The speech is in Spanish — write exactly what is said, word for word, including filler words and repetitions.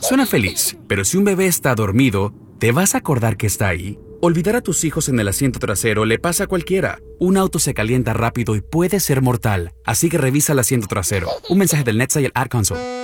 Suena feliz, pero si un bebé está dormido, ¿te vas a acordar que está ahí? Olvidar a tus hijos en el asiento trasero le pasa a cualquiera. Un auto se calienta rápido y puede ser mortal, así que revisa el asiento trasero. Un mensaje del NetSail Ad Console.